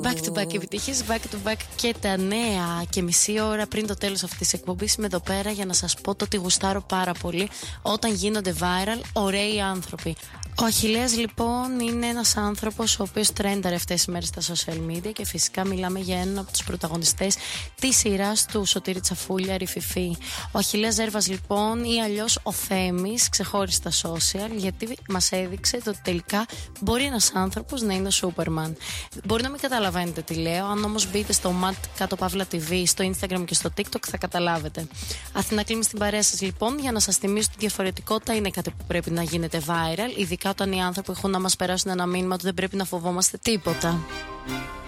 Back to back επιτυχίες, back to back και τα νέα. Και μισή ώρα πριν το τέλος αυτής της εκπομπής είμαι εδώ πέρα για να σας πω το ότι γουστάρω πάρα πολύ όταν γίνονται viral ωραίοι άνθρωποι. Ο Αχιλλέας λοιπόν είναι ένας άνθρωπος ο οποίος τρένταρε αυτές τις μέρες στα social media και φυσικά μιλάμε για έναν από τους πρωταγωνιστές της σειράς του Σωτήρη Τσαφούλια, Ρηφιφή. Ο Αχιλλέας Ζέρβας λοιπόν ή αλλιώς ο Θέμης ξεχώρισε στα social γιατί μας έδειξε ότι τελικά μπορεί ένας άνθρωπος να είναι ο Σούπερμαν. Μπορεί να μην καταλαβαίνετε τι λέω, αν όμως μπείτε στο Mat κάτω Παύλα TV, στο Instagram και στο TikTok θα καταλάβετε. Αθηνά Κλίμη στην παρέα σας λοιπόν για να σας θυμίσω ότι η διαφορετικότητα είναι κάτι που πρέπει να γίνεται viral, ειδικά όταν οι άνθρωποι έχουν να μας περάσουν ένα μήνυμα ότι δεν πρέπει να φοβόμαστε τίποτα.